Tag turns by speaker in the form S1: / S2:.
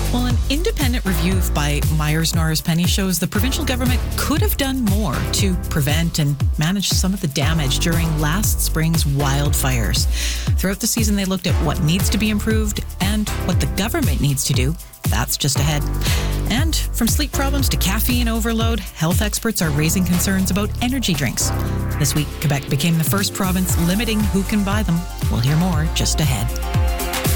S1: Well, an independent review by Myers Norris Penny shows the provincial government could have done more to prevent and manage some of the damage during last spring's wildfires. Throughout the season, they looked at what needs to be improved and what the government needs to do. That's just ahead. And from sleep problems to caffeine overload, health experts are raising concerns about energy drinks. This week, Quebec became the first province limiting who can buy them. We'll hear more just ahead.